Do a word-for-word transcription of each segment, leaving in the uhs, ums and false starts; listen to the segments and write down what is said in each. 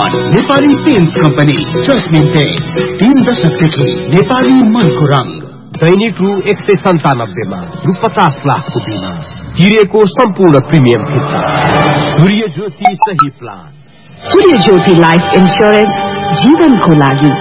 विश्वास Nepali paints company जस्मिन paints तीन दशकदेखि नेपाली मनको रंग। दैनिक रु एक सय सन्तानब्बेमा रु पचास लाखको बिमा तिरेको सम्पूर्ण प्रिमियम फिर्ता। सूर्य ज्योति सही प्लान। सूर्य ज्योति लाइफ इन्स्योरेन्स जीवनको लागि।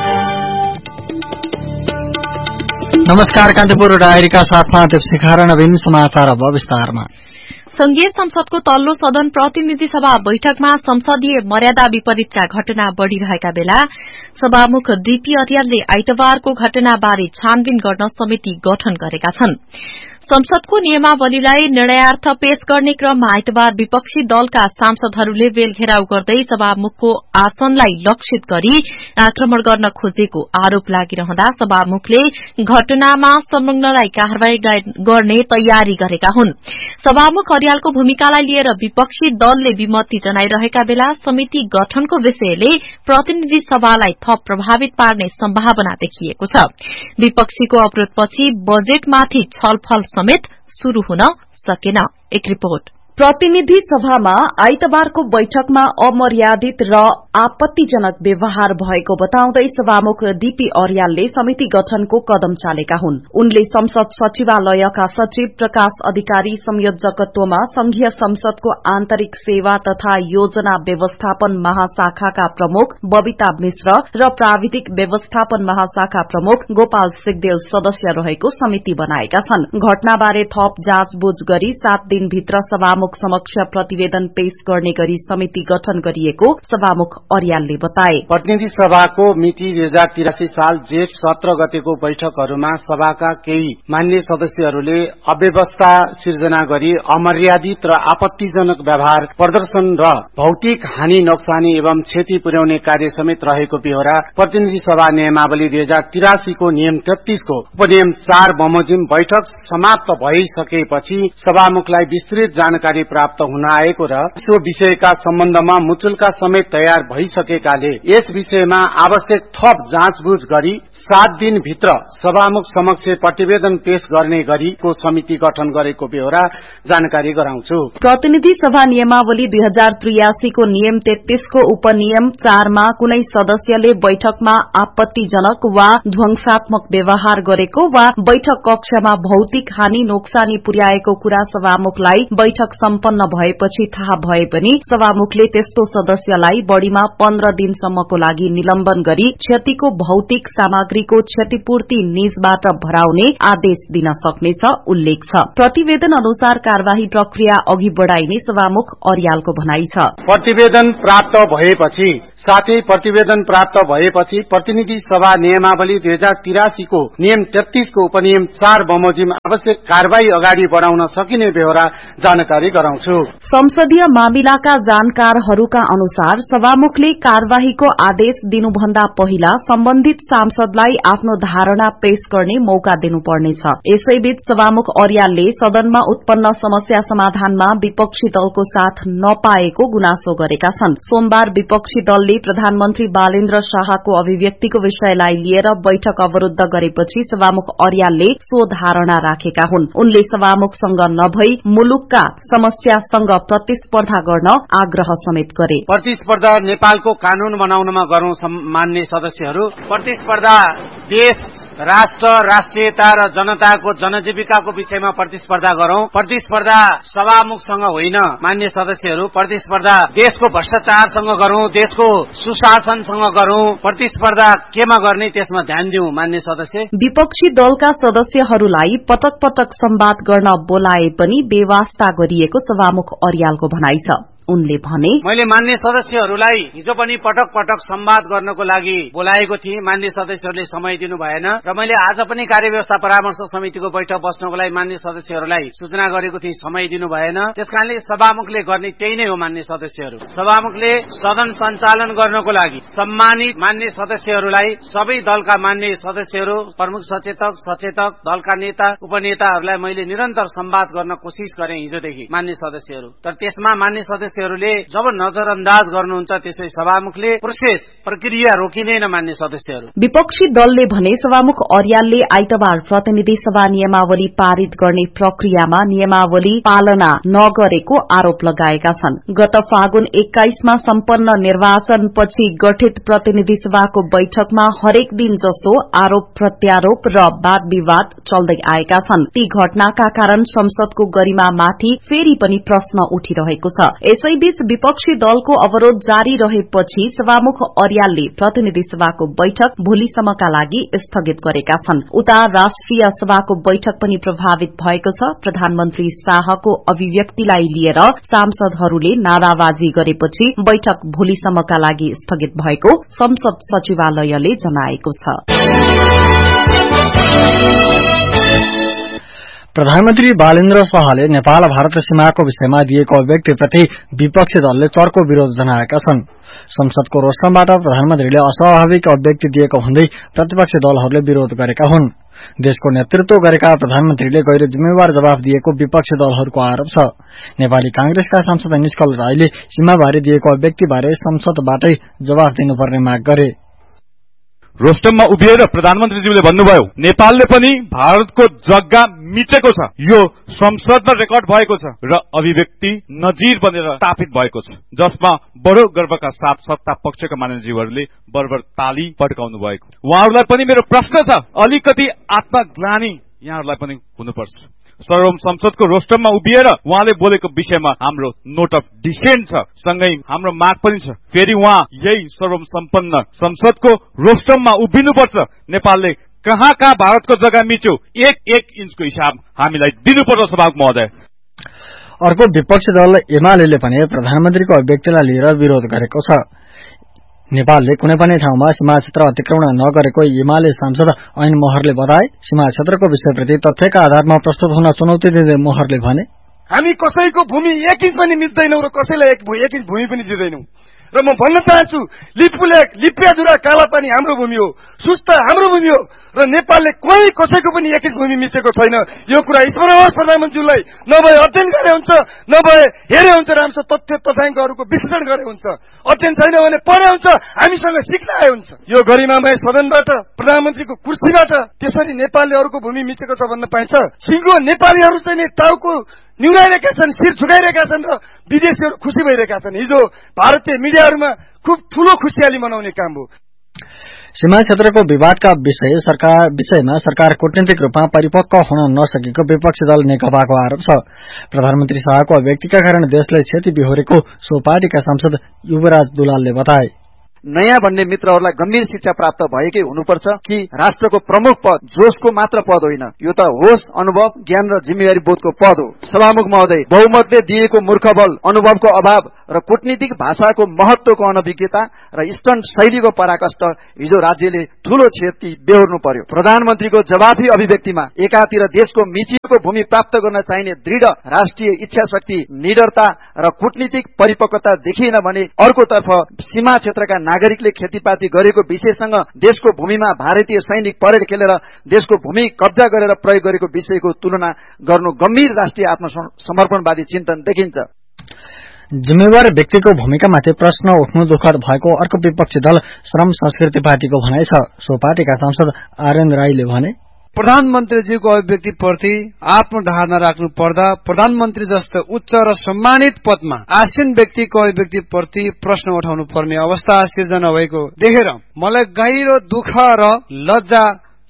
नमस्कार, कान्तिपुर डायरीका साथमा देवशिखा नवीन समाचार अब विस्तारमा। संघीय संसदको तल्लो सदन प्रतिनिधि सभा बैठकमा संसदीय मर्यादा विपरीतका घटना बढ़िरहेका बेला सभामुख डीपी अर्यालले आइतबारको घटनाबारे छानबिन गर्न समिति गठन गरेका छन्। संसदको नियमावलीलाई निर्णयार्थ पेश गर्ने क्रममा आइतबार विपक्षी दलका सांसदहरूले बेल घेराउ गर्दै सभामुखको आसनलाई लक्षित गरी आक्रमण गर्न खोजेको आरोप लागिरहँदा सभामुखले घटनामा संलग्नलाई कार्यवाही गर्ने तयारी गरेका हुन्। सभामुख अर्यालको भूमिकालाई लिएर विपक्षी दलले विमति जनाइरहेका बेला समिति गठनको विषयले प्रतिनिधि सभालाई थप प्रभावित पार्ने सम्भावना देखिएको छ। विपक्षीको अवरोधपछि बजेटमाथि छलफल समेत शुरू हुन सकेन। एक रिपोर्ट। प्रतिनिधि सभामा आइतबारको बैठकमा अमर्यादित र आपत्तिजनक व्यवहार भएको बताउँदै सभामुख डीपी अर्यालले समिति गठनको कदम चालेका हुन्। उनले संसद सचिवालयका सचिव प्रकाश अधिकारी संयोजकत्वमा संघीय संसदको आन्तरिक सेवा तथा योजना व्यवस्थापन महाशाखाका प्रमुख बबिता मिश्र र प्राविधिक व्यवस्थापन महाशाखा प्रमुख गोपाल सिगदेल सदस्य रहेको समिति बनाएका छन्। घटनाबारे थप जाँचबुझ गरी सात दिनभित्र सभामुख समक्ष प्रतिवेदन पेश गर्ने गरी समिति गठन गरिएको सभामुख अर्यालले बताए। प्रतिनिधि सभाको मिति दुई हजार तिरासी साल जेठ सत्र गतेको बैठकहरूमा सभाका केही मान्य सदस्यहरूले अव्यवस्था सिर्जना गरी अमर्यादित र आपत्तिजनक व्यवहार प्रदर्शन र भौतिक हानि नोक्सानी एवं क्षति पुर्याउने कार्य समेत रहेको बेहोरा प्रतिनिधि सभा नियमावली दुई हजार तिरासीको नियम तेत्तीसको उपनियम चार बमोजिम बैठक समाप्त भइसकेपछि सभामुखलाई विस्तृत जानकारी प्राप्त हुन आएको र सो विषयका सम्बन्धमा मुचुल्का समेत तयार भइसकेकाले यस विषयमा आवश्यक थप जाँचबुझ गरी सात दिन भित्र सभामुख समक्ष प्रतिवेदन पेश गर्ने गरीको समिति गठन गरेको बेहोरा जानकारी गराउँछु। प्रतिनिधि सभा नियमावली दुई हजार त्रियासीको नियम तेत्तीसको उपनियम चारमा कुनै सदस्यले बैठकमा आपत्तिजनक वा ध्वंसात्मक व्यवहार गरेको वा बैठक कक्षमा भौतिक हानि नोक्सानी पुर्याएको कुरा सभामुखलाई बैठक सम्पन्न भएपछि थाहा भए पनि सभामुखले त्यस्तो सदस्यलाई बढ़ीमा पन्ध्र दिनसम्मको लागि निलम्बन गरी क्षतिको भौतिक सामग्रीको क्षतिपूर्ति निजबाट भराउने आदेश दिन सक्नेछ उल्लेख छ। प्रतिवेदन अनुसार कार्यवाही प्रक्रिया अघि बढ़ाइने सभामुख अर्यालको भनाई छ। प्रतिवेदन प्राप्त भएपछि साथै प्रतिवेदन प्राप्त भएपछि प्रतिनिधि सभा नियमावली दुई हजार तिरासीको नियम तेत्तीसको उपनियम चार बमोजिम आवश्यक कार्यवाही अगाडि बढ़ाउन सकिने बेहोरा जानकारी गराउँछु। संसदीय मामिलाका जानकारहरूका अनुसार सभामुखले कार्यवाहीको आदेश दिनुभन्दा पहिला सम्बन्धित सांसदलाई आफ्नो धारणा पेश गर्ने मौका दिनुपर्नेछ। यसैबीच सभामुख अर्यालले सदनमा उत्पन्न समस्या समाधानमा विपक्षी दलको साथ नपाएको गुनासो गरेका छन्। सोमबार विपक्षी दलले प्रधानमन्त्री बालेन्द्र शाहको अभिव्यक्तिको विषयलाई लिएर बैठक अवरूद्ध गरेपछि सभामुख अर्यालले सो धारणा राखेका हुन्। उनले सभामुखसँग नभई मुलुकका समस्यासँग प्रतिस्पर्धा गर्न आग्रह समेत गरे। प्रतिस्पर्धा नेपालको कानून बनाउनमा गरौं मान्ने सदस्यहरू। प्रतिस्पर्धा देश राष्ट्र राष्ट्रियता र जनताको जनजीविकाको विषयमा प्रतिस्पर्धा गरौं। प्रतिस्पर्धा सभामुखसँग होइन मान्य सदस्यहरू। प्रतिस्पर्धा देशको भ्रष्टाचारसँग गरौं, देशको सुशासनसँग गरौं। प्रतिस्पर्धा केमा गर्ने त्यसमा ध्यान दिउँ मान्य सदस्य। विपक्षी दलका सदस्यहरूलाई पटक पटक संवाद गर्न बोलाए पनि बेवास्ता गरिएको सभामुख अर्यालको भनाई छ। उनले भने, मैले मान्य सदस्यहरूलाई हिजो पनि पटक पटक संवाद गर्नको लागि बोलाएको थिएँ। मान्य सदस्यहरूले समय दिनु भएन र मैले आज पनि कार्यव्यवस्था परामर्श समितिको बैठक बस्नको लागि मान्य सदस्यहरूलाई सूचना गरेको थिएँ, समय दिनु भएन। त्यसकारणले सभामुखले गर्ने त्यही नै हो मान्य सदस्यहरू। सभामुखले सदन सञ्चालन गर्नको लागि सम्मानित मान्य सदस्यहरूलाई, सबै दलका मान्य सदस्यहरू, प्रमुख सचेतक, सचेतक, दलका नेता, उपनेताहरूलाई मैले निरन्तर संवाद गर्न कोशिश गरेँ हिजोदेखि मान्य सदस्यहरू। तर त्यसमा मान्य सदस्य सदस्यहरूले जब नजरअन्दाज गर्नुहुन्छ त्यसै सभामुखले प्रोसेस प्रक्रिया रोकिँदैन मान्य सदस्यहरू। विपक्षी दलले भने सभामुख अर्यालले आइतबार प्रतिनिधि सभा नियमावली पारित गर्ने प्रक्रियामा नियमावली पालना नगरेको आरोप लगाएका छन्। गत फागुन एक्काइसमा सम्पन्न निर्वाचनपछि गठित प्रतिनिधि सभाको बैठकमा हरेक दिन जसो आरोप प्रत्यारोप र वाद विवाद चल्दै आएका छन्। ती घटनाका कारण संसदको गरिमामाथि फेरि पनि प्रश्न उठिरहेको छ। यसैबीच विपक्षी दलको अवरोध जारी रहेपछि सभामुख अर्यालले प्रतिनिधि सभाको बैठक भोलिसम्मका लागि स्थगित गरेका छन्। उता राष्ट्रिय सभाको बैठक पनि प्रभावित भएको छ। प्रधानमन्त्री शाहको अभिव्यक्तिलाई लिएर सांसदहरूले नाराबाजी गरेपछि बैठक भोलिसम्मका लागि स्थगित भएको संसद सचिवालयले जनाएको छ। प्रधानमन्त्री बालेन्द्र शाहले नेपाल भारत सीमाको विषयमा दिएको अभिव्यक्तिप्रति विपक्षी दलले चर्को विरोध जनाएका छन्। संसदको रोस्टरबाट प्रधानमन्त्रीले अस्वाभाविक अभिव्यक्ति दिएको भन्दै प्रतिपक्षी दलहरूले विरोध गरेका हुन्। देशको नेतृत्व गरेका प्रधानमन्त्रीले गैर जिम्मेवार जवाफ दिएको विपक्षी दलहरूको आरोप छ। नेपाली कांग्रेसका सांसद निष्कल राईले सीमाबारे दिएको अभिव्यक्तिबारे संसदबाटै जवाफ दिनुपर्ने माग गरे। रोस्टममा उभिएर प्रधानमन्त्रीज्यूले भन्नुभयो नेपालले पनि भारतको जग्गा मिचेको छ, यो संसदमा रेकर्ड भएको छ र अभिव्यक्ति नजिर बनेर स्थापित भएको छ, जसमा बडो गर्वका साथ सत्ता पक्षका मानिसज्यूहरूले बरबर ताली पड्काउनु भएको। उहाँहरूलाई पनि मेरो प्रश्न छ, अलिकति आत्मग्लानी यहाँहरूलाई पनि हुनुपर्छ। सर्वोच्च संसदको रोस्टममा उभिएर उहाँले बोलेको विषयमा हाम्रो नोट अफ डिसेन्ट छ, सँगै हाम्रो माग पनि छ। फेरि उहाँ यही सर्वोच्च सम्पन्न संसदको रोस्टममा उभिनुपर्छ। नेपालले कहाँ कहाँ भारतको जग्गा मिच्यो एक एक इन्चको हिसाब हामीलाई दिनुपर्छ सभामुख महोदय। अर्को विपक्षी दल एमाले पनि प्रधानमन्त्रीको अभिव्यक्तिलाई लिएर विरोध गरेको छ। नेपालले कुनै पनि ठाउँमा सीमा क्षेत्र अतिक्रमण नगरेको एमाले सांसद ऐन महरले बताए। सीमा क्षेत्रको विषयप्रति तथ्यका आधारमा प्रस्तुत हुन चुनौती दिँदै महरले भने, हामी कसैको भूमि एक इन्च पनि मिच्दैनौं र कसैलाई एक एक इन्च भूमि पनि दिँदैनौं। र म भन्न चाहन्छु, लिपुलेक लिप्याजुरा कालापानी हाम्रो भूमि हो, सुस्ता हाम्रो भूमि हो र नेपालले कोही कसैको पनि एक इन्च भूमि मिचेको छैन। यो कुरा स्मरण होस् प्रधानमन्त्रीलाई। नभए अध्ययन गरे हुन्छ, नभए हेरे हुन्छ, राम्रो तथ्य तथ्याङ्कहरूको विश्लेषण गरे हुन्छ। अध्ययन छैन भने पढे हुन्छ, हामीसँग सिक्न आए हुन्छ। यो गरिमामय सदनबाट प्रधानमन्त्रीको कुर्सीबाट त्यसरी नेपालले अरूको भूमि मिचेको छ भन्न पाइन्छ। सिङ्गो नेपालीहरू चाहिँ टाउको निउराइरहेका छन्, शिर झुकाइरहेका छन् र विदेशीहरू खुसी भइरहेका छन्। हिजो भारतीय मिडियाहरूमा खुब ठूलो खुसियाली मनाउने काम हो। सीमा क्षेत्रको विवादका विषय सरकार विषयमा सरकार कूटनीतिक रूपमा परिपक्व हुन नसकेको विपक्षी दल नेकपाको आरोप छ। प्रधानमन्त्री शाहको अभिव्यक्तिका कारण देशले क्षति बिहोरेको सो पार्टीका सांसद युवराज दुलालले बताए। नयाँ भन्ने मित्रहरूलाई गम्भीर शिक्षा प्राप्त भएकै हुनुपर्छ कि राष्ट्रको प्रमुख पद जोशको मात्र पद होइन, यो त होस, अनुभव, ज्ञान र जिम्मेवारी बोधको पद हो। सभामुख महोदय, बहुमतले दिएको मूर्खबल, अनुभवको अभाव र कूटनीतिक भाषाको महत्वको अनभिज्ञता र स्टन्ट शैलीको पराकाष्ठ हिजो राज्यले ठूलो क्षति बेहोर्नु पर्यो। प्रधानमन्त्रीको जवाफी अभिव्यक्तिमा एकातिर देशको मिचिएको भूमि प्राप्त गर्न चाहिने दृढ राष्ट्रिय इच्छा शक्ति, निडरता र कूटनीतिक परिपक्वता देखिएन भने अर्कोतर्फ सीमा क्षेत्रका नागरिकले खेतीपाती गरेको विषयसँग देशको भूमिमा भारतीय सैनिक परेड खेलेर देशको भूमि कब्जा गरेर प्रयोग गरेको विषयको तुलना गर्नु गम्भीर राष्ट्रिय आत्मसमर्पणवादी चिन्तन देखिन्छ। जिम्मेवार व्यक्तिको भूमिकामाथि प्रश्न उठ्नु दुःखद भएको अर्को विपक्षी दल श्रम संस्कृति पार्टीको भनाइ छ। सो पार्टीका सांसद आर्यन राईले भने, प्रधानमन्त्रीजीको अभिव्यक्तिप्रति आत्मधारणा राख्नु पर्दा प्रधानमन्त्री जस्तो उच्च र सम्मानित पदमा आसीन व्यक्तिको अभिव्यक्तिप्रति प्रश्न उठाउनु पर्ने अवस्था सिर्जना भएको देखेर मलाई गहिरो दुःख र लज्जा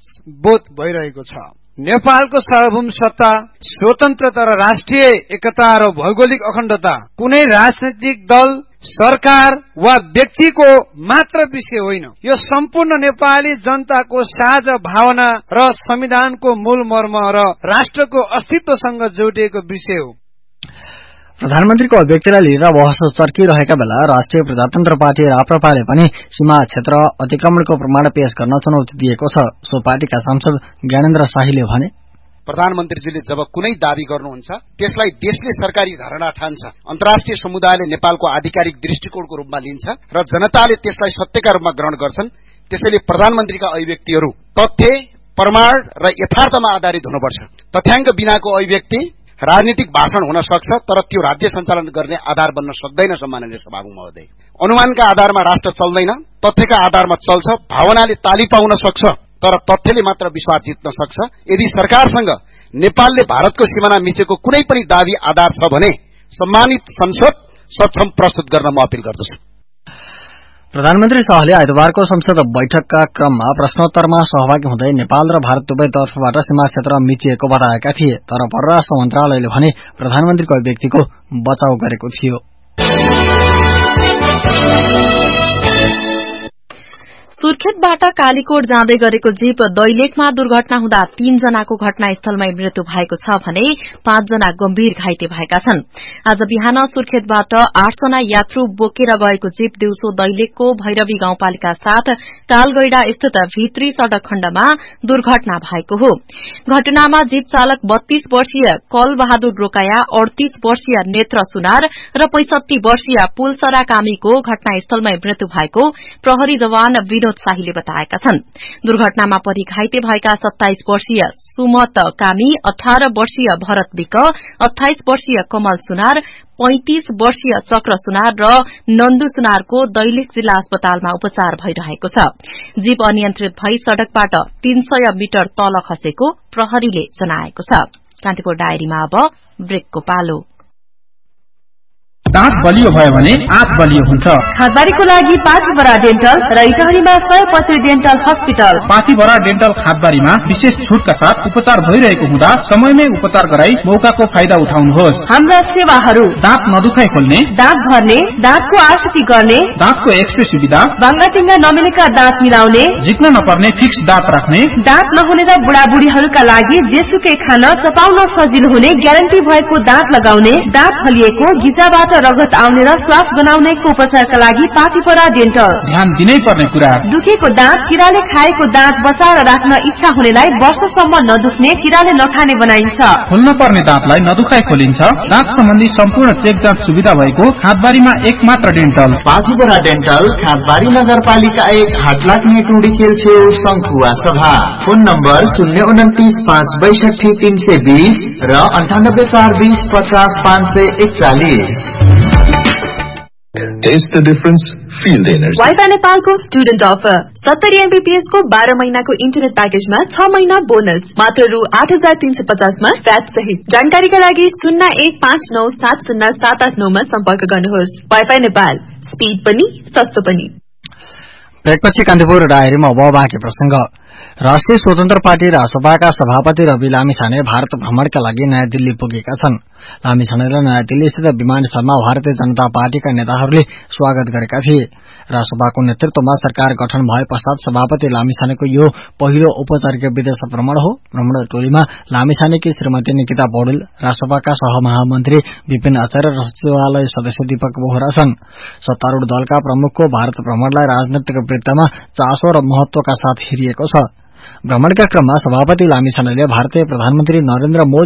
बोध भइरहेको छ। नेपालको सार्वभौम सत्ता, स्वतन्त्रता र राष्ट्रिय एकता र भौगोलिक अखण्डता कुनै राजनैतिक दल, सरकार वा व्यक्तिको मात्र विषय होइन, यो सम्पूर्ण नेपाली जनताको साझा भावना र संविधानको मूल मर्म र राष्ट्रको अस्तित्वसँग जोडिएको विषय हो। प्रधानमन्त्रीको अभिव्यक्तिलाई लिएर बहस चर्किरहेका बेला राष्ट्रिय प्रजातन्त्र पार्टी राप्रपाले पनि सीमा क्षेत्र अतिक्रमणको प्रमाण पेश गर्न चुनौती दिएको छ। सो पार्टीका सांसद ज्ञानेन्द्र शाहीले भने, प्रधानमन्त्रीजीले जब कुनै दावी गर्नुहुन्छ त्यसलाई देशले सरकारी धारणा ठान्छ, अन्तर्राष्ट्रिय समुदायले नेपालको आधिकारिक दृष्टिकोणको रूपमा लिन्छ र जनताले त्यसलाई सत्यका रूपमा ग्रहण गर्छन्। त्यसैले प्रधानमन्त्रीका अभिव्यक्तिहरू तथ्य, प्रमाण र यथार्थमा आधारित हुनुपर्छ। तथ्याङ्क बिनाको अभिव्यक्ति राजनीतिक भाषण हुन सक्छ, तर त्यो राज्य सञ्चालन गर्ने आधार बन्न सक्दैन। सम्माननीय सभामुख महोदय, अनुमानका आधारमा राष्ट्र चल्दैन, तथ्यका आधारमा चल्छ। भावनाले ताली पाउन सक्छ, तर तथ्यले मात्र विश्वास जित्न सक्छ। यदि सरकारसँग नेपालले भारतको सिमाना मिचेको कुनै पनि दावी आधार छ भने सम्मानित संसद सक्षम प्रस्तुत गर्न म अपील गर्दछु। प्रधानमन्त्री शाहले आइतबारको संसद बैठकका क्रममा प्रश्नोत्तरमा सहभागी हुँदै नेपाल र भारत दुवै तर्फबाट सीमा क्षेत्र मिचिएको बताएका थिए, तर परराष्ट्र मन्त्रालयले भने प्रधानमन्त्रीको व्यक्तिको बचाउ गरेको थियो। सुर्खेतबाट कालीकोट जाँदै गरेको जीप दैलेखमा दुर्घटना हुँदा तीन जनाको घटनास्थलमै मृत्यु भएको छ भने पाँच जना गम्भीर घाइते भएका छन्। आज बिहान सुर्खेतबाट आठ जना यात्रु बोकेर गएको जीप दिउँसो दैलेखको भैरवी गाउँपालिका साथ तालगैडा स्थित भित्री सड़क खण्डमा दुर्घटना भएको हो। घटनामा जीप चालक बत्तीस वर्षीय कल बहादुर रोकाया, अड़तीस वर्षीय नेत्र सुनार र पैंसठी वर्षीय पुलसरा कामीको घटनास्थलमै मृत्यु भएको प्रहरी जवान विनोद शाहीले बताएका छन्। दुर्घटनामा परि घाइते भएका सत्ताइस वर्षीय सुमत कामी, अठार वर्षीय भरत विक, अठाइस वर्षीय कमल सुनार, पैंतीस वर्षीय चक्र सुनार र नन्दु सुनारको दैलेख जिल्ला अस्पतालमा उपचार भइरहेको छ। जीप अनियन्त्रित भई सड़कबाट तीन सय मिटर तल खसेको प्रहरीले जनाएको छ। कान्तिपुर डायरीमा अब ब्रेकको पालो। दाँत बलियो भयो भने आँख बलियो हुन्छ। खादबारीको लागि पाथीभरा डेन्टल र इटहरीमा सयपत्री डेन्टल हस्पिटल। पाथीभरा डेन्टल खादबारीमा विशेष छुटका साथ उपचार भइरहेको हुँदा समयमै उपचार गराई मौकाको फाइदा उठाउनुहोस्। हाम्रा सेवाहरू दाँत नदुखाइ खोल्ने, दाँत भर्ने, दाँतको आकृति गर्ने, दाँतको एक्सरे सुविधा, बाङ्गाटिङ्गा नमिलेका दाँत मिलाउने, झिक्न नपर्ने फिक्स दाँत राख्ने, दाँत नहुने र बुढाबुढीहरूका लागि जेसुकै खान चपाउन सजिलो हुने ग्यारेन्टी भएको दाँत लगाउने, दाँत हलिएको, गिजाबाट रगत आउने र श्वास गनाउनेको उपचारका लागि पाथीभरा डेन्टल। ध्यान दिनै पर्ने कुरा, दुखेको दाँत, किराले खाएको दाँत बचाएर राख्न इच्छा हुनेलाई वर्षसम्म नदुख्ने, किराले नखाने बनाइन्छ। खोल्न पर्ने दाँतलाई नदुखाइ खोलिन्छ। दाँत सम्बन्धी सम्पूर्ण चेक जाँच सुविधा भएको खादबारीमा एक मात्र डेन्टल। पाथीभरा डेन्टल, खादबारी नगरपालिका एक, हाटलाग्ने टुडी खेल छेउ, शंखुवा सभा। फोन नम्बर शून्य उन्तिस पाँच बैसठी तीन सय बीस र अन्ठानब्बे चार बीस पचास पाँच सय एकचालिस। Taste the difference, feel the energy. Wifi नेपालको स्टुडेन्ट अफर सत्तरी एमबीपीएस को बाह्र महिनाको इन्टरनेट प्याकेजमा छ महिना बोनस मात्र रु आठ हजार तीन सय पचासमा फ्याट सहित। जानकारीका लागि शून्य एक पाँच नौ सात शून्य सात आठ नौमा सम्पर्क गर्नुहोस्। वाइफाई नेपाल, स्पीड पनि सस्तो पनि। ब्रेकपछि कान्तिपुर डायरीमा अब बाँकी प्रसंग। राष्ट्रिय स्वतन्त्र पार्टी रासपाका सभापति रवि लामिछाने भारत भ्रमणका लागि नयाँ दिल्ली पुगेका छन्। लामिछानेलाई नयाँ दिल्ली स्थित विमानस्थलमा भारतीय जनता पार्टीका नेताहरूले स्वागत गरेका थिए। रासपाको नेतृत्वमा सरकार गठन भए पश्चात सभापति लामिछानेको यो पहिलो औपचारिक विदेश भ्रमण हो। भ्रमण टोलीमा लामिछानेकी श्रीमती निकिता पौडेल, रासपाका सहमहामन्त्री विपिन आचार्य र सचिवालय सदस्य दीपक बोहरा छन्। सत्तारूढ़ दलका प्रमुखको भारत भ्रमणलाई राजनैतिक वृत्तमा चासो र महत्वका साथ हेरिएको छ। भ्रमणका क्रममा सभापति लामिछानेले भारतीय प्रधानमन्त्री नरेन्द्र मोदी